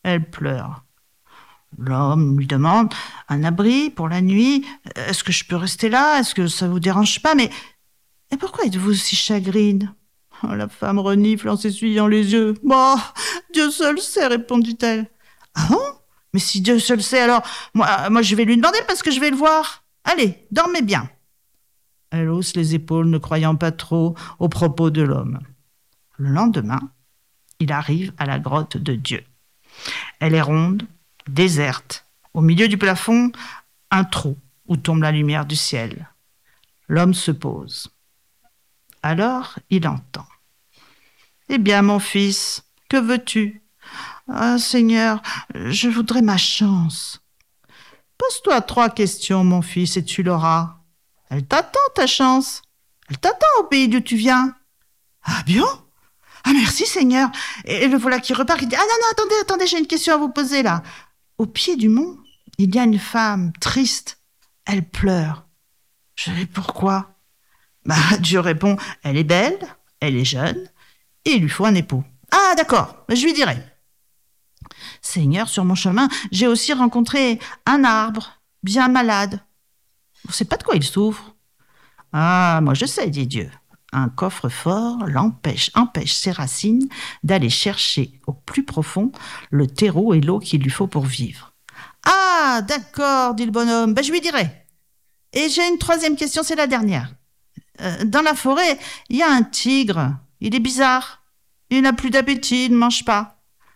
Elle pleure. L'homme lui demande un abri pour la nuit. Est-ce que je peux rester là? Est-ce que ça vous dérange pas? Mais pourquoi êtes-vous si chagrine? La femme renifle en s'essuyant les yeux. Bon, Dieu seul sait, répondit-elle. Ah bon? Mais si Dieu seul sait, alors moi je vais lui demander parce que je vais le voir. Allez, dormez bien. Elle hausse les épaules, ne croyant pas trop aux propos de l'homme. Le lendemain, il arrive à la grotte de Dieu. Elle est ronde, déserte. Au milieu du plafond, un trou où tombe la lumière du ciel. L'homme se pose. Alors, il entend. « Eh bien, mon fils, que veux-tu ? Ah, Seigneur, je voudrais ma chance. » « Pose-toi 3 questions, mon fils, et tu l'auras. Elle t'attend, ta chance. Elle t'attend au pays d'où tu viens. »« Ah, bien ? Ah, merci, Seigneur. » Et le voilà qui repart, il dit « Ah non, attendez, j'ai une question à vous poser, là. Au pied du mont, il y a une femme triste. Elle pleure. Je dis pourquoi ? Dieu répond, elle est belle, elle est jeune, et il lui faut un époux. Ah, d'accord, je lui dirai. Seigneur, sur mon chemin, j'ai aussi rencontré un arbre, bien malade. On ne sait pas de quoi il souffre. Ah, moi je sais, dit Dieu. Un coffre-fort empêche ses racines d'aller chercher au plus profond le terreau et l'eau qu'il lui faut pour vivre. Ah, d'accord, dit le bonhomme, je lui dirai. Et j'ai une 3e question, c'est la dernière. Dans la forêt, il y a un tigre. Il est bizarre. Il n'a plus d'appétit, il ne mange pas.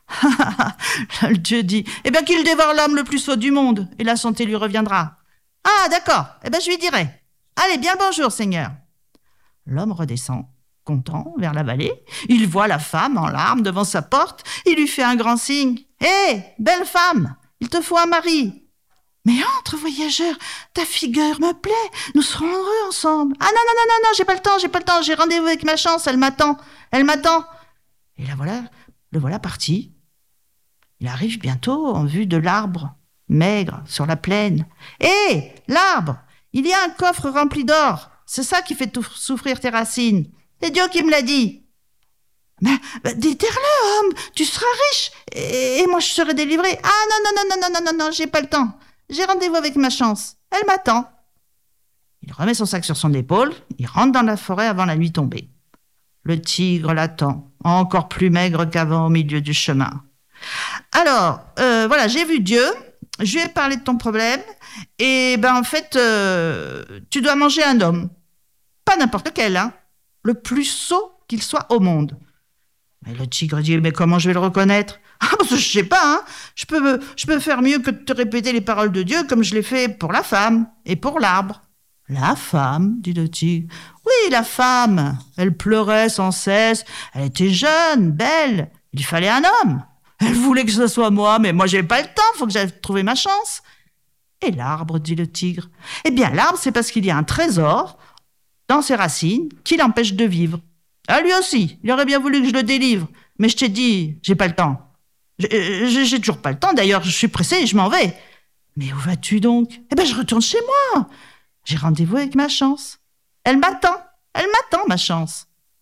Le Dieu dit, qu'il dévore l'homme le plus sot du monde, et la santé lui reviendra. Ah, d'accord, je lui dirai. Allez, bien le bonjour, Seigneur. L'homme redescend, content, vers la vallée. Il voit la femme en larmes devant sa porte. Il lui fait un grand signe. Hé, belle femme, il te faut un mari. Mais entre, voyageur, ta figure me plaît, nous serons heureux ensemble. Ah non, j'ai pas le temps, j'ai rendez-vous avec ma chance, elle m'attend. Et le voilà parti. Il arrive bientôt en vue de l'arbre, maigre, sur la plaine. Hé, l'arbre, il y a un coffre rempli d'or, c'est ça qui fait souffrir tes racines. C'est Dieu qui me l'a dit. Mais déterre-le, homme, tu seras riche, et moi je serai délivré. Ah non, j'ai pas le temps. J'ai rendez-vous avec ma chance. Elle m'attend. Il remet son sac sur son épaule. Il rentre dans la forêt avant la nuit tombée. Le tigre l'attend, encore plus maigre qu'avant au milieu du chemin. Alors, voilà, j'ai vu Dieu. Je lui ai parlé de ton problème. Et en fait, tu dois manger un homme. Pas n'importe lequel, hein. Le plus sot qu'il soit au monde. Mais le tigre dit, mais comment je vais le reconnaître ? Ah, je sais pas, hein. Je peux faire mieux que de te répéter les paroles de Dieu comme je l'ai fait pour la femme et pour l'arbre. La femme, dit le tigre. Oui, la femme. Elle pleurait sans cesse. Elle était jeune, belle. Il fallait un homme. Elle voulait que ce soit moi, mais moi j'ai pas le temps, faut que j'aille trouver ma chance. Et l'arbre, dit le tigre. L'arbre, c'est parce qu'il y a un trésor dans ses racines qui l'empêche de vivre. Ah, lui aussi, il aurait bien voulu que je le délivre. Mais je t'ai dit, j'ai pas le temps. J'ai toujours pas le temps, d'ailleurs, je suis pressée et je m'en vais. Mais où vas-tu donc ? Je retourne chez moi. J'ai rendez-vous avec ma chance. Elle m'attend, ma chance.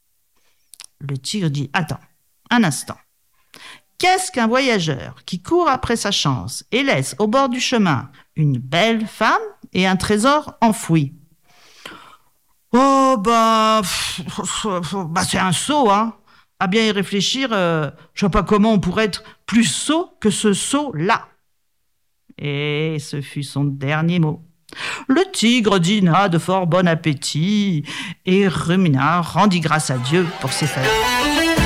Le tigre dit, attends, un instant. Qu'est-ce qu'un voyageur qui court après sa chance et laisse au bord du chemin une belle femme et un trésor enfoui ? Oh, c'est un sot, hein. À bien y réfléchir, je vois pas comment on pourrait être plus sot que ce sot-là. Et ce fut son dernier mot. Le tigre dîna de fort bon appétit et rumina, rendit grâce à Dieu pour ses faveurs.